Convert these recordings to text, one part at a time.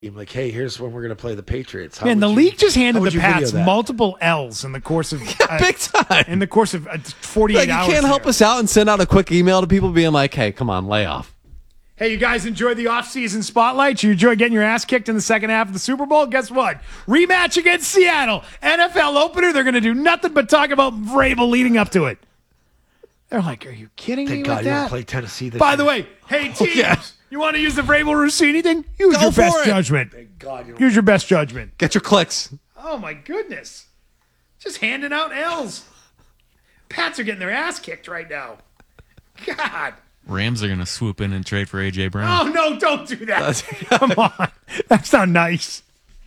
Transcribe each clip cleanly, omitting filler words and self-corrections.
like, hey, here's when we're going to play the Patriots. Man, the league just handed the Pats that? multiple L's in the course of big time. In the course of 48 hours. You can't help us out and send out a quick email to people being like, hey, come on, lay off. Hey, you guys enjoyed the off-season spotlight? You enjoyed getting your ass kicked in the second half of the Super Bowl? Guess what? Rematch against Seattle. NFL opener. They're going to do nothing but talk about Vrabel leading up to it. They're like, are you kidding me Thank with God that? you don't play Tennessee this By year. the way, hey, teams, yeah. you want to use the Vrabel Rossini thing? Use Go your for best it. judgment. Thank God you don't. Use your best judgment. Get your clicks. Oh, my goodness. Just handing out L's. Pats are getting their ass kicked right now. God. Rams are going to swoop in and trade for A.J. Brown. Oh, no, don't do that. Come on. That's not nice.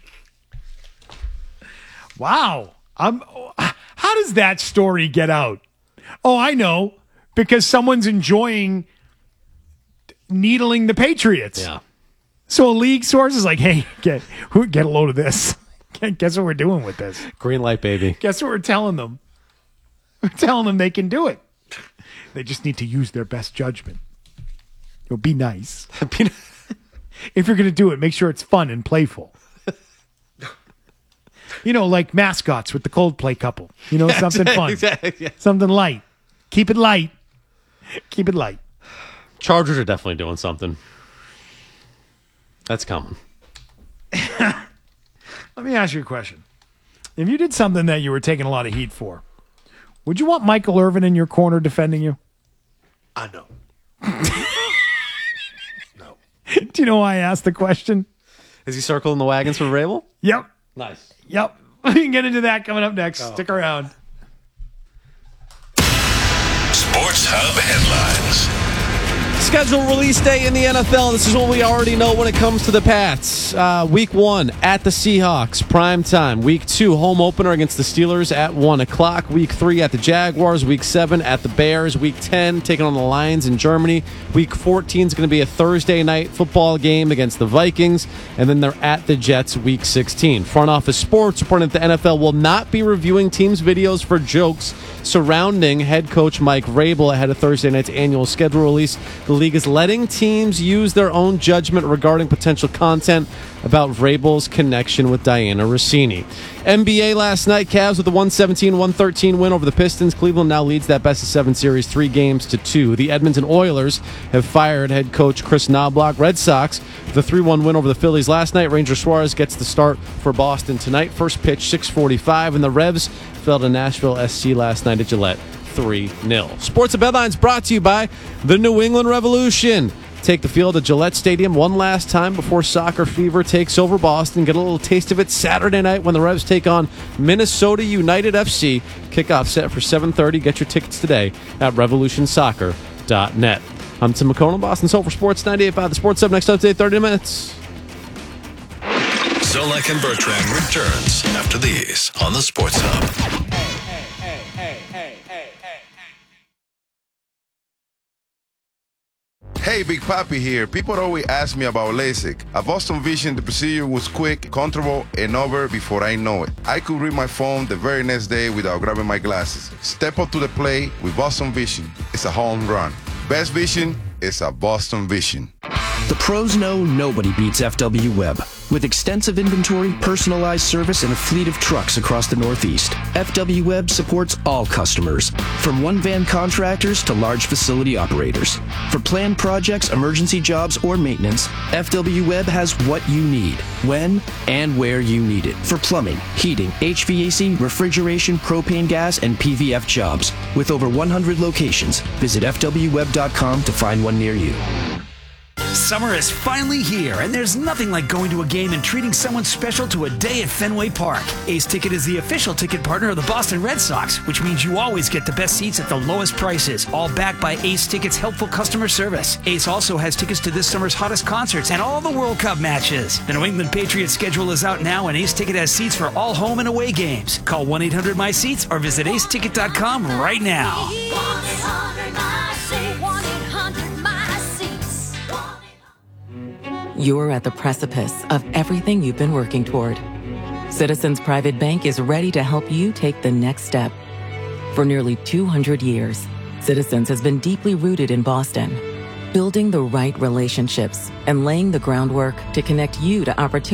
Wow. How does that story get out? Oh, I know. Because someone's enjoying needling the Patriots. Yeah. So a league source is like, hey, get a load of this. Guess what we're doing with this? Green light, baby. Guess what we're telling them? We're telling them they can do it. They just need to use their best judgment. It'll be nice. If you're going to do it, make sure it's fun and playful. Like mascots with the Coldplay couple. Something fun. Exactly, yeah. Something light. Keep it light. Keep it light. Chargers are definitely doing something. That's coming. Let me ask you a question. If you did something that you were taking a lot of heat for, would you want Michael Irvin in your corner defending you? No. No. Do you know why I asked the question? Is he circling the wagons for Vrabel? Yep. Nice. Yep. We can get into that coming up next. Stick around. Sports Hub headlines. Schedule release day in the NFL. This is what we already know when it comes to the Pats. Week 1 at the Seahawks, prime time. Week 2, home opener against the Steelers at 1 o'clock. Week 3 at the Jaguars. Week 7 at the Bears. Week 10 taking on the Lions in Germany. Week 14 is going to be a Thursday night football game against the Vikings. And then they're at the Jets Week 16. Front Office Sports reporting that the NFL will not be reviewing teams' videos for jokes surrounding head coach Mike Vrabel ahead of Thursday night's annual schedule release. The league is letting teams use their own judgment regarding potential content about Vrabel's connection with Diana Rossini. NBA last night, Cavs with a 117-113 win over the Pistons. Cleveland now leads that best-of-7 series 3-2. The Edmonton Oilers have fired head coach Chris Knobloch. Red Sox with a 3-1 win over the Phillies last night. Ranger Suarez gets the start for Boston tonight. First pitch, 6:45, and the Revs fell to Nashville SC last night at Gillette 3-0. Sports and Bedlines brought to you by the New England Revolution. Take the field at Gillette Stadium one last time before soccer fever takes over Boston. Get a little taste of it Saturday night when the Revs take on Minnesota United FC. Kickoff set for 7:30. Get your tickets today at revolutionsoccer.net. I'm Tim McConnell, Boston Soul for Sports 98.5. The Sports Hub next update, 30 minutes. Zolak and Bertrand returns after these on the Sports Hub. Hey, Big Papi here. People always ask me about LASIK. At Boston Vision, the procedure was quick, comfortable, and over before I know it. I could read my phone the very next day without grabbing my glasses. Step up to the plate with Boston Vision. It's a home run. Best vision is a Boston Vision. The pros know nobody beats FW Web. With extensive inventory, personalized service, and a fleet of trucks across the Northeast, FW Web supports all customers, from one-van contractors to large facility operators. For planned projects, emergency jobs, or maintenance, FW Web has what you need, when and where you need it. For plumbing, heating, HVAC, refrigeration, propane gas, and PVF jobs. With over 100 locations, visit FWWeb.com to find one near you. Summer is finally here, and there's nothing like going to a game and treating someone special to a day at Fenway Park. Ace Ticket is the official ticket partner of the Boston Red Sox, which means you always get the best seats at the lowest prices, all backed by Ace Ticket's helpful customer service. Ace also has tickets to this summer's hottest concerts and all the World Cup matches. The New England Patriots schedule is out now, and Ace Ticket has seats for all home and away games. Call 1-800-MY-SEATS or visit aceticket.com right now. You're at the precipice of everything you've been working toward. Citizens Private Bank is ready to help you take the next step. For nearly 200 years, Citizens has been deeply rooted in Boston, building the right relationships, and laying the groundwork to connect you to opportunities